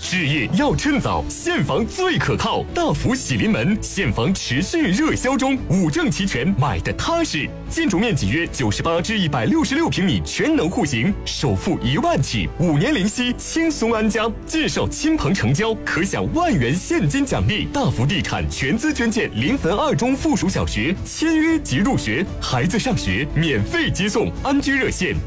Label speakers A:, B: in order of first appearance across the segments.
A: 置业要趁早，现房最可靠。大福喜临门，现房持续热销中，5证齐全，买的踏实。建筑面积约98至166平米，全能户型，首付1万起，5年零息，轻松安家。介绍亲朋成交，可享1万元现金奖励。大福地产全资捐建临汾2中附属小学，签约即入学，孩子上学免费接送。安居热线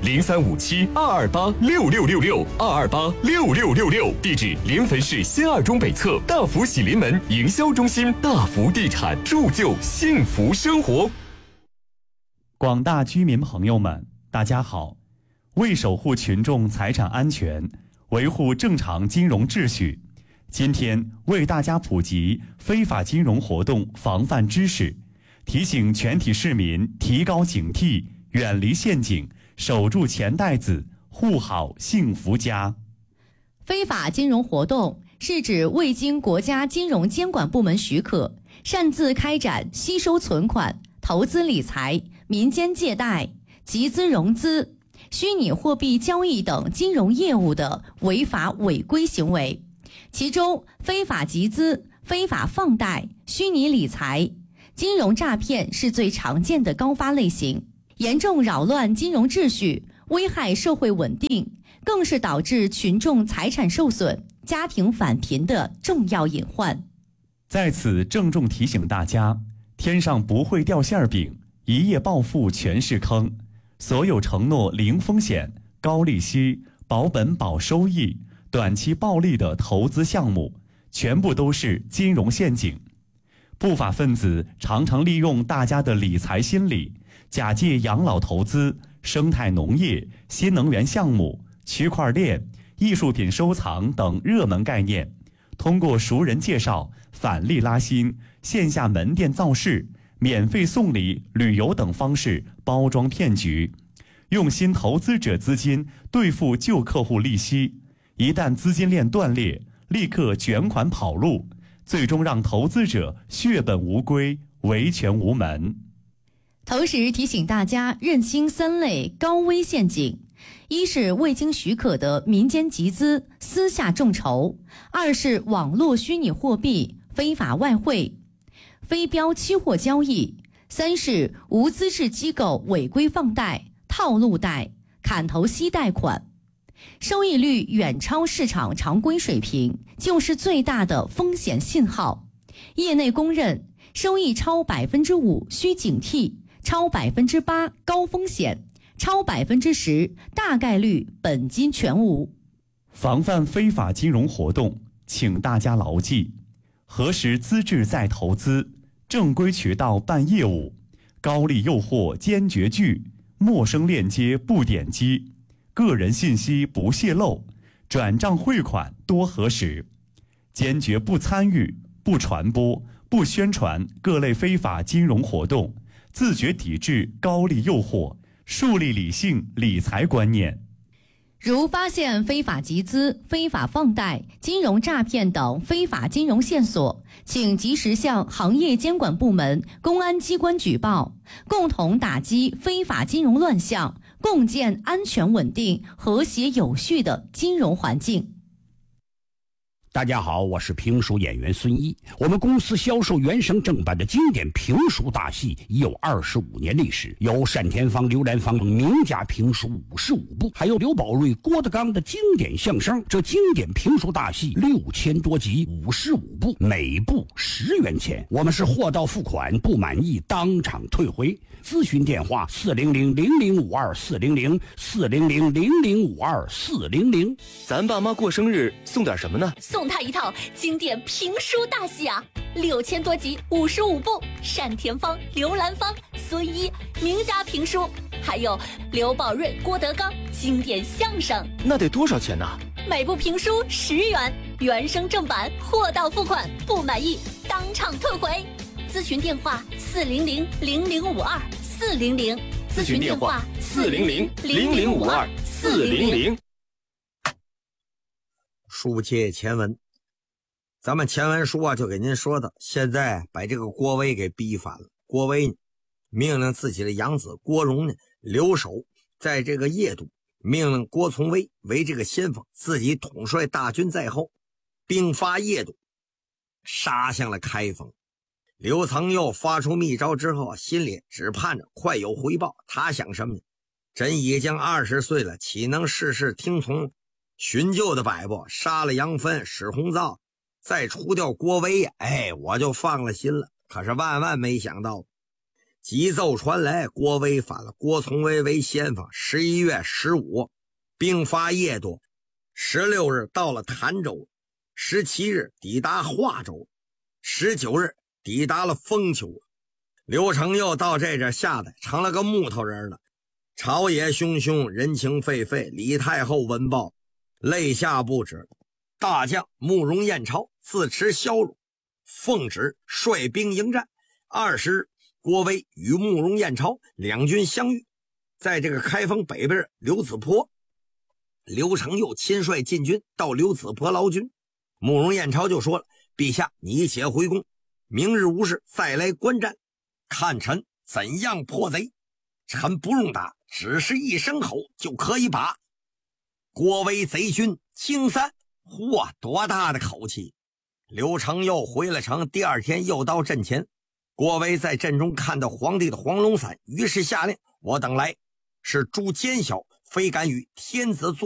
A: 035722826666，2286666，地址临汾市新2中北侧大福喜临门营销中心。大福地产，铸就幸福生活。
B: 广大居民朋友们，大家好！为守护群众财产安全，维护正常金融秩序，今天为大家普及非法金融活动防范知识，提醒全体市民提高警惕，远离陷阱，守住钱袋子，护好幸福家。
C: 非法金融活动是指未经国家金融监管部门许可，擅自开展吸收存款、投资理财、民间借贷、集资融资、虚拟货币交易等金融业务的违法违规行为。其中，非法集资、非法放贷、虚拟理财、金融诈骗是最常见的高发类型，严重扰乱金融秩序，危害社会稳定，更是导致群众财产受损、家庭返贫的重要隐患。
B: 在此郑重提醒大家，天上不会掉馅饼，一夜暴富全是坑。所有承诺零风险、高利息、保本保收益、短期暴利的投资项目，全部都是金融陷阱。不法分子常常利用大家的理财心理，假借养老投资、生态农业、新能源项目、区块链、艺术品收藏等热门概念，通过熟人介绍、返利拉新、线下门店造势、免费送礼、旅游等方式包装骗局，用新投资者资金兑付旧客户利息，一旦资金链断裂，立刻卷款跑路，最终让投资者血本无归，维权无门。
C: 同时提醒大家认清3类高危陷阱：一是未经许可的民间集资、私下众筹；二是网络虚拟货币、非法外汇、非标期货交易；三是无资质机构违规放贷、套路贷、砍头息贷款，收益率远超市场常规水平，就是最大的风险信号。业内公认，收益超5%需警惕，超8%高风险，超10%大概率本金全无。
B: 防范非法金融活动，请大家牢记：核实资质再投资，正规渠道办业务，高利诱惑坚决拒，陌生链接不点击，个人信息不泄露，转账汇款多核实，坚决不参与、不传播、不宣传各类非法金融活动，自觉抵制高利诱惑，树立理性理财观念。
C: 如发现非法集资、非法放贷、金融诈骗等非法金融线索，请及时向行业监管部门、公安机关举报，共同打击非法金融乱象，共建安全稳定、和谐有序的金融环境。
D: 大家好，我是评书演员孙一。我们公司销售原声正版的经典评书大戏已有25年历史，有单田芳、刘兰芳名家评书55部，还有刘宝瑞、郭德纲的经典相声。这经典评书大戏6000多集，55部，每部10元钱。我们是货到付款，不满意当场退回。咨询电话400-0052-400，400-0052-400。
A: 咱爸妈过生日送点什么呢？
E: 送他一套经典评书大戏啊，6000多集，55部，单田芳、刘兰芳、孙一名家评书，还有刘宝瑞、郭德纲经典相声。
A: 那得多少钱呢？
E: 每部评书10元，原声正版，货到付款，不满意当场退回。咨询电话400-0052-400，
A: 咨询电话400-0052-400。
F: 书接前文，咱们前文书啊就给您说的，现在把这个郭威给逼反了。郭威呢命令自己的养子郭荣呢留守在这个邺都，命令郭从威为这个先锋，自己统帅大军在后。 兵发邺都，杀向了开封。刘曾佑发出密诏之后，心里只盼着快有回报。他想什么呢？朕已经20岁了，岂能事事听从寻旧的摆布？杀了杨芬、史弘造，再除掉郭威呀，我就放了心了。可是万万没想到，急奏传来，郭威反了。郭从威为先锋，11月15兵发邺都，16日到了潭州，17日抵达华州，19日抵达了封丘。刘承佑到这吓得成了个木头人了。朝野汹汹，人情沸沸，李太后闻报，泪下不止。大将慕容彦超自持骁勇，奉旨率兵迎战。20日，郭威与慕容彦超两军相遇，在这个开封北边刘子坡，刘承佑亲率禁军到刘子坡劳军。慕容彦超就说了：“陛下，你且回宫，明日无事再来观战，看臣怎样破贼。臣不用打，只是一声吼就可以把郭威贼军清散。”嚯，多大的口气！刘承佑回了城，第二天又到阵前。郭威在阵中看到皇帝的黄龙伞，于是下令：“我等来是诛奸小，非敢与天子作